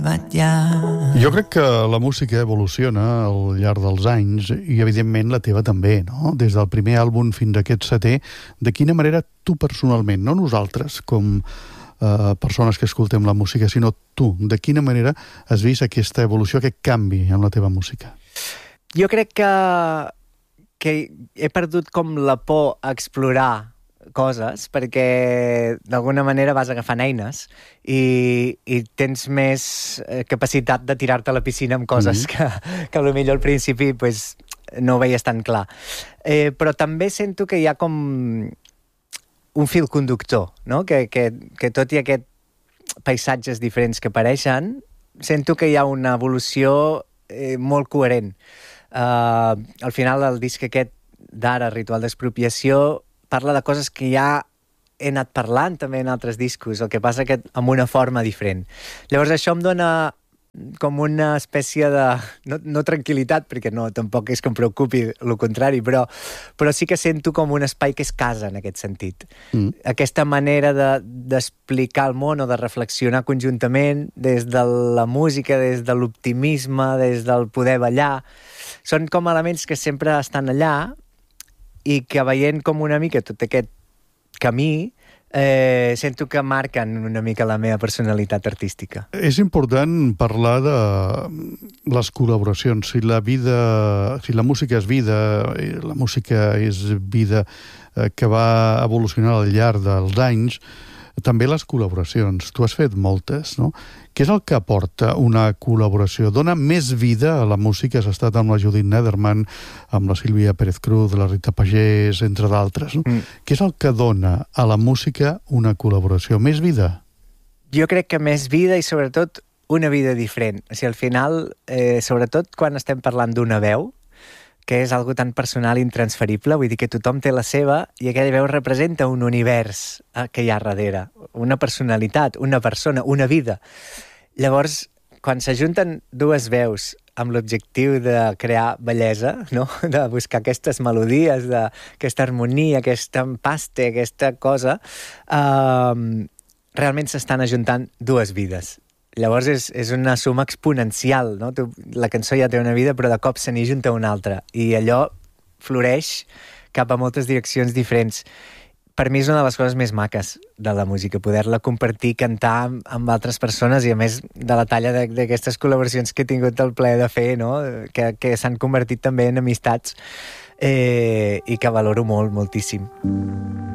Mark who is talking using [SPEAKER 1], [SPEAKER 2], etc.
[SPEAKER 1] Jo crec que la música evoluciona al llarg dels anys i, evidentment, la teva també, no? Des del primer àlbum fins a aquest setè, de quina manera tu personalment, no nosaltres com persones que escoltem la música, sinó tu, de quina manera has vist aquesta evolució, aquest canvi en la teva música?
[SPEAKER 2] Jo crec que he perdut com la por a explorar coses, perquè d'alguna manera vas agafant eines i tens més capacitat de tirar-te a la piscina amb coses que potser al principi pues, no ho veies tan clar. Però també sento que hi ha com un fil conductor, no? Que tot i aquests paisatges diferents que apareixen, sento que hi ha una evolució molt coherent. Al final, el disc aquest d'ara, Ritual d'Expropiació, parla de coses que ja he anat parlant també en altres discos, el que passa que amb una forma diferent. Llavors això em dona com una espècie de... no tranquil·litat, perquè no, tampoc és que em preocupi el contrari, però sí que sento com un espai que és casa en aquest sentit. Aquesta manera d'explicar el món o de reflexionar conjuntament des de la música, des de l'optimisme, des del poder ballar, són com elements que sempre estan allà i que veient com una mica tot aquest camí sento que marquen una mica la meva personalitat artística.
[SPEAKER 1] És important parlar de les col·laboracions. Si la música és vida, la música és vida que va evolucionar al llarg dels anys, també les col·laboracions. Tu has fet moltes, no? Què és el que aporta una col·laboració? Dona més vida a la música? Has estat amb la Judit Nederman, amb la Sílvia Pérez Cruz, la Rita Pagès, entre d'altres. No? Què és el que dona a la música una col·laboració? Més vida?
[SPEAKER 2] Jo crec que més vida i, sobretot, una vida diferent. O sigui, al final, sobretot quan estem parlant d'una veu, que és algo tan personal i intransferible, vull dir que tothom té la seva i aquella veu representa un univers que hi ha darrere, una personalitat, una persona, una vida. Llavors, quan s'ajunten dues veus amb l'objectiu de crear bellesa, no? De buscar aquestes melodies, aquesta harmonia, aquest empaste, aquesta cosa, realment s'estan ajuntant dues vides. Llavors és una suma exponencial, no? La cançó ja té una vida, però de cop se n'hi junta una altra. I allò floreix cap a moltes direccions diferents. Per mi és una de les coses més maques de la música, poder-la compartir, cantar amb altres persones i, a més, de la talla d'aquestes col·laboracions que he tingut el plaer de fer, no? Que s'han convertit també en amistats i que valoro molt, moltíssim.